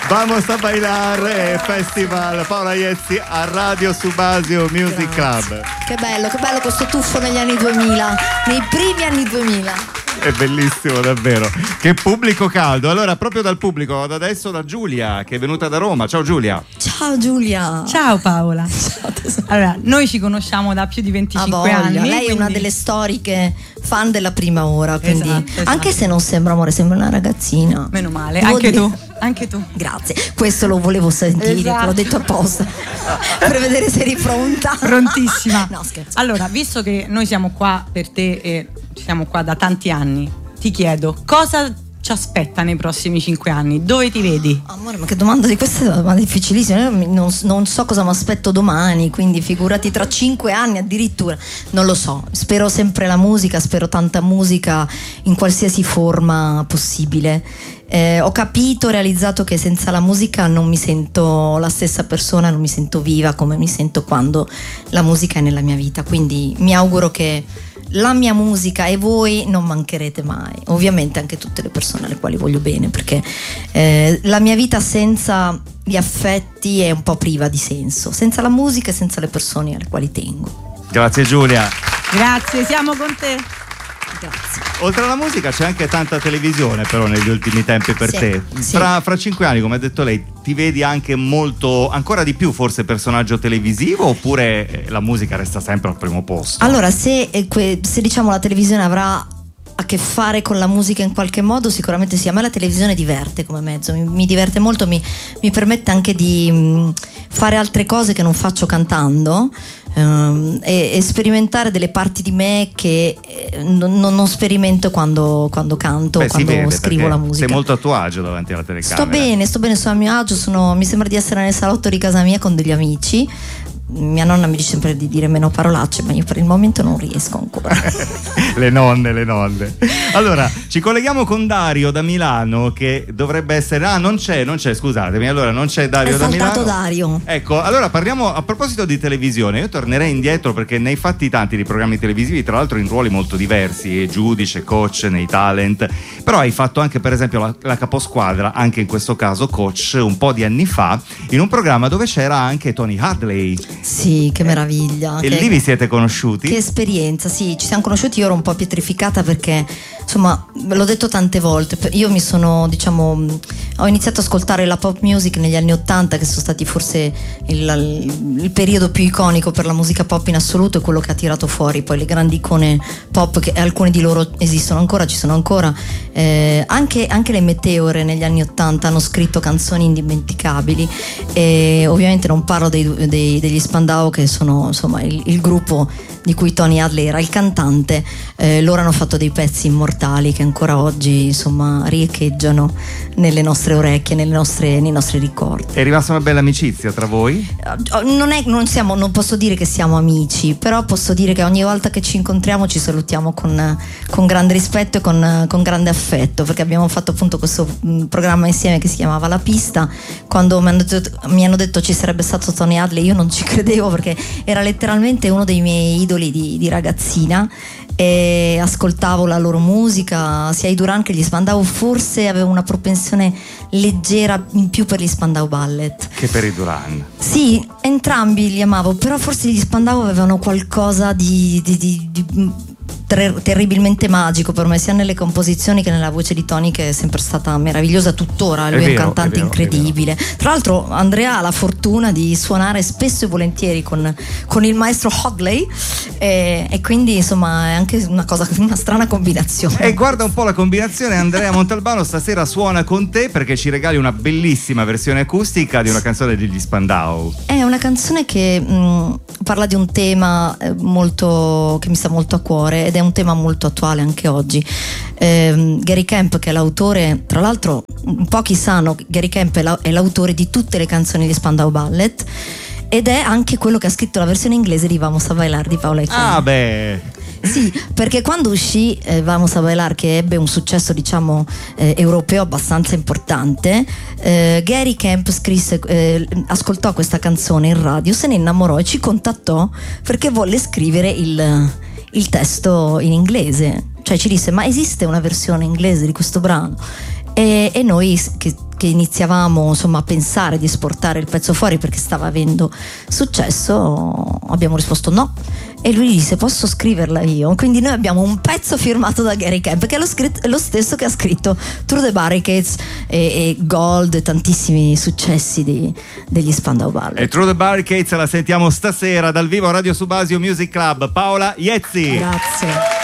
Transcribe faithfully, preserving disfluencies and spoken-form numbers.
Vamos a bailar eh, Festival Paola Iezzi a Radio Subasio Music Grazie. Club. Che bello, che bello questo tuffo negli anni duemila, nei primi anni duemila. È bellissimo davvero. Che pubblico caldo. Allora, proprio dal pubblico vado adesso da Giulia, che è venuta da Roma. Ciao Giulia. Ciao Giulia. Ciao Paola. Ciao tesoro. Allora, noi ci conosciamo da più di venticinque A voglia. anni. Lei è quindi... una delle storiche fan della prima ora, quindi Esatto, esatto. anche se non sembra amore, sembra una ragazzina. Meno male, Devo anche dire- tu, anche tu. Grazie, questo lo volevo sentire, Esatto. te l'ho detto apposta per vedere se eri pronta. Prontissima. No, scherzo. Allora, visto che noi siamo qua per te e siamo qua da tanti anni, ti chiedo cosa ci aspetta nei prossimi cinque anni? Dove ti vedi? Amore, ma che domanda di questa è una domanda difficilissima. Io non, non so cosa mi aspetto domani, quindi figurati tra cinque anni addirittura. Non lo so. Spero sempre la musica, spero tanta musica in qualsiasi forma possibile. Eh, ho capito, ho realizzato che senza la musica non mi sento la stessa persona, non mi sento viva come mi sento quando la musica è nella mia vita. Quindi mi auguro che la mia musica e voi non mancherete mai, ovviamente anche tutte le persone alle quali voglio bene, perché eh, la mia vita senza gli affetti è un po' priva di senso, senza la musica e senza le persone alle quali tengo. Grazie Giulia. Grazie, siamo con te. Grazie. Oltre alla musica c'è anche tanta televisione però negli ultimi tempi per Sì, te. sì. Fra, fra cinque anni, come ha detto lei, ti vedi anche molto, ancora di più forse personaggio televisivo, oppure eh, la musica resta sempre al primo posto? Allora, se, eh, que- se diciamo la televisione avrà a che fare con la musica in qualche modo, sicuramente sì. A me la televisione diverte come mezzo, mi, mi diverte molto, mi, mi permette anche di mh, fare altre cose che non faccio cantando, ehm, e, e sperimentare delle parti di me che eh, non, non sperimento quando, quando canto, Beh, si quando vede, scrivo perché la musica. sei molto a tuo agio davanti alla telecamera. Sto bene, sto bene, sono a mio agio, sono, mi sembra di essere nel salotto di casa mia con degli amici. Mia nonna mi dice sempre di dire meno parolacce, ma io per il momento non riesco ancora. Le nonne, le nonne. Allora, ci colleghiamo con Dario da Milano, che dovrebbe essere... Ah, non c'è, non c'è, scusatemi. Allora, non c'è Dario È da Milano. saltato Dario. Ecco, allora parliamo a proposito di televisione. Io tornerei indietro perché ne hai fatti tanti di programmi televisivi, tra l'altro in ruoli molto diversi, giudice, coach, nei talent. Però hai fatto anche, per esempio, la, la caposquadra, anche in questo caso coach, un po' di anni fa, in un programma dove c'era anche Tony Hadley. Sì, che meraviglia. E che, lì vi siete conosciuti? Che esperienza, sì, ci siamo conosciuti. Io ero un po' pietrificata perché, insomma, ve l'ho detto tante volte, io mi sono, diciamo, ho iniziato ad ascoltare la pop music negli anni ottanta, che sono stati forse il, il periodo più iconico per la musica pop in assoluto, e quello che ha tirato fuori poi le grandi icone pop, che alcune di loro esistono ancora, ci sono ancora. Eh, anche, anche le Meteore negli anni ottanta hanno scritto canzoni indimenticabili, e ovviamente non parlo dei, dei, degli Spandau, che sono insomma il, il gruppo di cui Tony Hadley era il cantante. Eh, loro hanno fatto dei pezzi immortali che ancora oggi insomma riecheggiano nelle nostre orecchie, nelle nostre, nei nostri ricordi. È rimasta una bella amicizia tra voi? Non è, non siamo, non posso dire che siamo amici, però posso dire che ogni volta che ci incontriamo ci salutiamo con, con grande rispetto e con, con grande affetto, perché abbiamo fatto appunto questo mh, programma insieme che si chiamava La Pista. Quando mi hanno detto, mi hanno detto ci sarebbe stato Tony Hadley, io non ci credevo, perché era letteralmente uno dei miei idoli di, di ragazzina, e ascoltavo la loro musica, sia i Duran che gli Spandau. Forse avevo una propensione leggera in più per gli Spandau Ballet Che per i Duran. sì, entrambi li amavo, però forse gli Spandau avevano qualcosa di, di, di, di ter- terribilmente magico per me, sia nelle composizioni che nella voce di Tony, che è sempre stata meravigliosa, tuttora lui è, È un vero, cantante è vero, incredibile. Tra l'altro Andrea ha la fortuna di suonare spesso e volentieri con, con il maestro Hadley, e, e quindi insomma è anche una cosa, una strana combinazione. E guarda un po' la combinazione, Andrea Montalbano stasera suona con te perché ci regali una bellissima versione acustica di una canzone degli Spandau. È una canzone che mh, parla di un tema eh, molto, che mi sta molto a cuore, ed è un tema molto attuale anche oggi. Eh, Gary Kemp, che è l'autore, tra l'altro pochi sanno, Gary Kemp è, la, è l'autore di tutte le canzoni di Spandau Ballet, ed è anche quello che ha scritto la versione inglese di Vamos a Bailar di Paola Iezzi. Ah beh... Sì, perché quando uscì eh, Vamos a Bailar, che ebbe un successo diciamo eh, europeo abbastanza importante, eh, Gary Kemp scrisse, eh, ascoltò questa canzone in radio, se ne innamorò e ci contattò perché volle scrivere il, il testo in inglese. Cioè ci disse: ma esiste una versione inglese di questo brano? E, e noi che, che iniziavamo insomma a pensare di esportare il pezzo fuori perché stava avendo successo, abbiamo risposto no. E lui disse: posso scriverla io? Quindi noi abbiamo un pezzo firmato da Gary Kemp, che è lo, scritto, lo stesso che ha scritto Through the Barricades e, e Gold e tantissimi successi di, degli Spandau Ballet. E Through the Barricades la sentiamo stasera dal vivo a Radio Subasio Music Club. Paola Iezzi. Grazie.